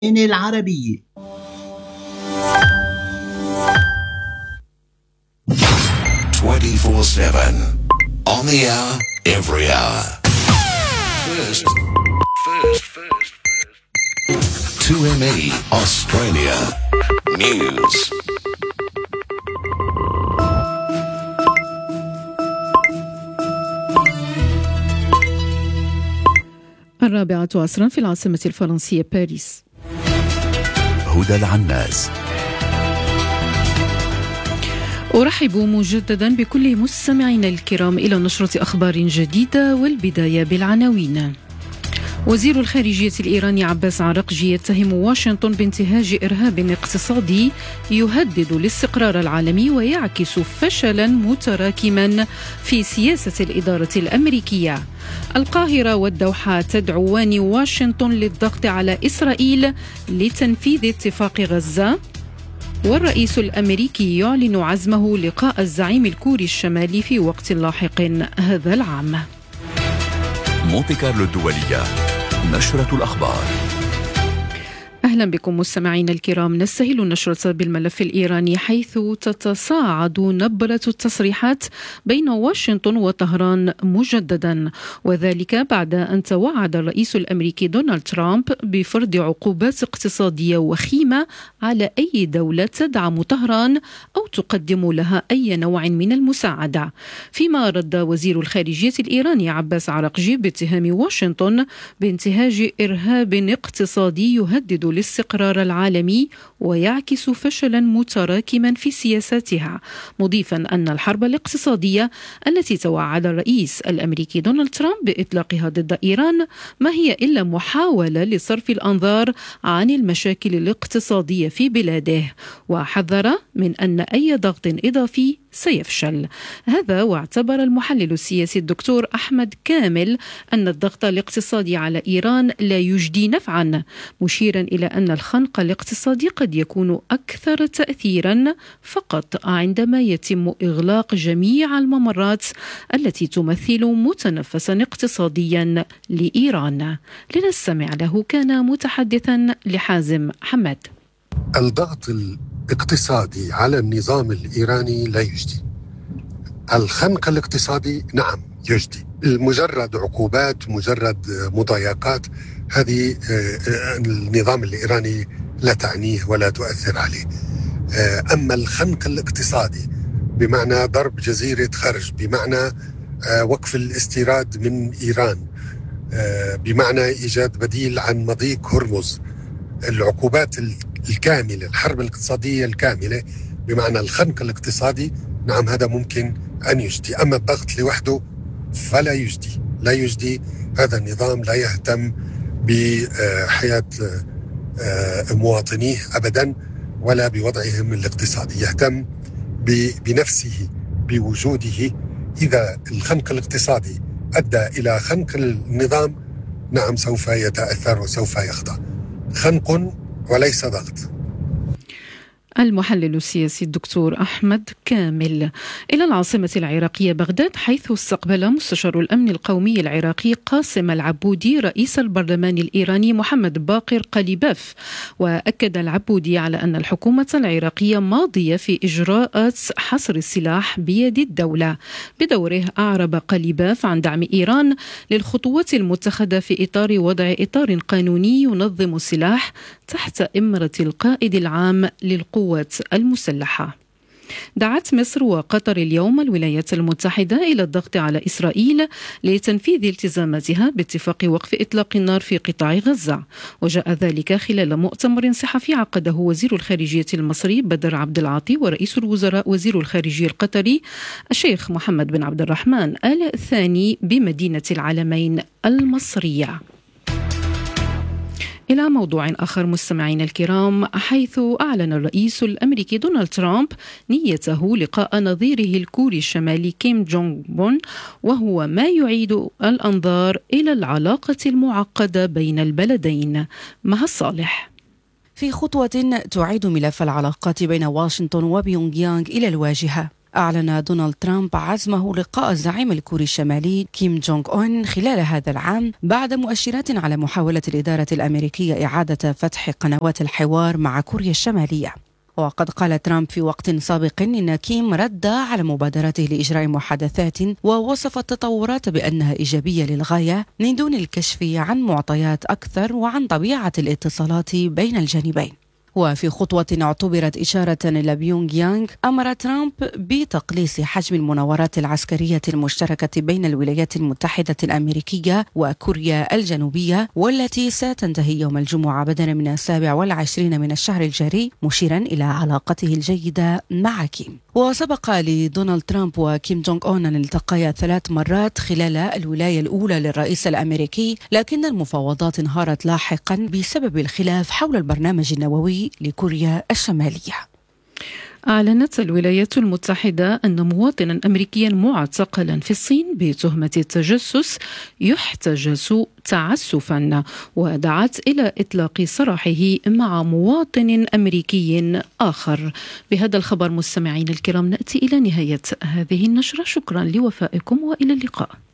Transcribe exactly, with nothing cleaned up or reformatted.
العربية. twenty-four seven on the hour, every hour. First, first, first, first. two M E Australia News. الرابعة عصرا في العاصمة الفرنسية باريس. هدى العناز. أرحب مجددا بكل مستمعينا الكرام إلى نشرة أخبار جديدة، والبداية بالعناوين. وزير الخارجية الإيراني عباس عراقجي يتهم واشنطن بانتهاج إرهاب اقتصادي يهدد الاستقرار العالمي ويعكس فشلا متراكما في سياسة الإدارة الأمريكية. القاهرة والدوحة تدعوان واشنطن للضغط على إسرائيل لتنفيذ اتفاق غزة. والرئيس الأمريكي يعلن عزمه لقاء الزعيم الكوري الشمالي في وقت لاحق هذا العام. مونتي كارلو الدولية، نشرة الأخبار. أهلا بكم مستمعينا الكرام. نستهل النشرة بالملف الإيراني، حيث تتصاعد نبرة التصريحات بين واشنطن وطهران مجددا، وذلك بعد أن توعد الرئيس الأمريكي دونالد ترامب بفرض عقوبات اقتصادية وخيمة على أي دولة تدعم طهران أو تقدم لها أي نوع من المساعدة. فيما رد وزير الخارجية الإيراني عباس عراقجي باتهام واشنطن بانتهاج إرهاب اقتصادي يهدد الاستقرار العالمي ويعكس فشلا متراكما في سياساتها، مضيفا أن الحرب الاقتصادية التي توعد الرئيس الأمريكي دونالد ترامب بإطلاقها ضد إيران ما هي إلا محاولة لصرف الأنظار عن المشاكل الاقتصادية في بلاده، وحذر من أن أي ضغط إضافي سيفشل. هذا واعتبر المحلل السياسي الدكتور أحمد كامل أن الضغط الاقتصادي على إيران لا يجدي نفعا، مشيرا إلى أن الخنق الاقتصادي قد يكون أكثر تأثيرا فقط عندما يتم إغلاق جميع الممرات التي تمثل متنفسا اقتصاديا لإيران. لنستمع له، كان متحدثا لحازم حماد. الضغط الاقتصادي على النظام الإيراني لا يجدي، الخنق الاقتصادي نعم يجدي. مجرد عقوبات، مجرد مضايقات، هذه النظام الإيراني لا تعنيه ولا تؤثر عليه. أما الخنق الاقتصادي بمعنى ضرب جزيرة خرج، بمعنى وقف الاستيراد من إيران، بمعنى إيجاد بديل عن مضيق هرمز، العقوبات الكاملة، الحرب الاقتصادية الكاملة بمعنى الخنق الاقتصادي، نعم هذا ممكن أن يجدي. أما الضغط لوحده فلا يجدي، لا يجدي. هذا النظام لا يهتم بحياة مواطنيه أبدا ولا بوضعهم الاقتصادي، يهتم بنفسه، بوجوده. إذا الخنق الاقتصادي أدى إلى خنق النظام، نعم سوف يتأثر وسوف يخضع. خنق وليس ضغط. المحلل السياسي الدكتور أحمد كامل. إلى العاصمة العراقية بغداد، حيث استقبل مستشار الأمن القومي العراقي قاسم العبودي رئيس البرلمان الإيراني محمد باقر قليباف. وأكد العبودي على أن الحكومة العراقية ماضية في إجراءات حصر السلاح بيد الدولة. بدوره أعرب قليباف عن دعم إيران للخطوات المتخذة في إطار وضع إطار قانوني ينظم السلاح تحت إمرة القائد العام للقوات المسلحة. دعت مصر وقطر اليوم الولايات المتحدة إلى الضغط على إسرائيل لتنفيذ التزاماتها باتفاق وقف إطلاق النار في قطاع غزة، وجاء ذلك خلال مؤتمر صحفي عقده وزير الخارجية المصري بدر عبد العاطي ورئيس الوزراء وزير الخارجية القطري الشيخ محمد بن عبد الرحمن آل ثاني بمدينة العلمين المصرية. إلى موضوع آخر مستمعين الكرام، حيث أعلن الرئيس الأمريكي دونالد ترامب نيته لقاء نظيره الكوري الشمالي كيم جونغ بون، وهو ما يعيد الأنظار إلى العلاقة المعقدة بين البلدين. مها الصالح. في خطوة تعيد ملف العلاقات بين واشنطن وبيونغ يانغ إلى الواجهة، أعلن دونالد ترامب عزمه لقاء الزعيم الكوري الشمالي كيم جونغ أون خلال هذا العام بعد مؤشرات على محاولة الإدارة الأمريكية إعادة فتح قنوات الحوار مع كوريا الشمالية. وقد قال ترامب في وقت سابق إن كيم رد على مبادرته لإجراء محادثات، ووصف التطورات بأنها إيجابية للغاية من دون الكشف عن معطيات أكثر وعن طبيعة الاتصالات بين الجانبين. وفي خطوة اعتبرت إشارة إلى بيونغ يانغ، أمر ترامب بتقليص حجم المناورات العسكرية المشتركة بين الولايات المتحدة الأمريكية وكوريا الجنوبية، والتي ستنتهي يوم الجمعة بدلا من السابع والعشرين من الشهر الجاري، مشيرا إلى علاقته الجيدة مع كيم. وسبق لدونالد ترامب وكيم جونغ أون أن التقيا ثلاث مرات خلال الولاية الأولى للرئيس الأمريكي، لكن المفاوضات انهارت لاحقا بسبب الخلاف حول البرنامج النووي لكوريا الشمالية. أعلنت الولايات المتحدة أن مواطنا أمريكيا معتقلا في الصين بتهمة التجسس يحتجز تعسفا، ودعت إلى إطلاق سراحه مع مواطن أمريكي آخر. بهذا الخبر مستمعين الكرام نأتي إلى نهاية هذه النشرة. شكرا لوفائكم وإلى اللقاء.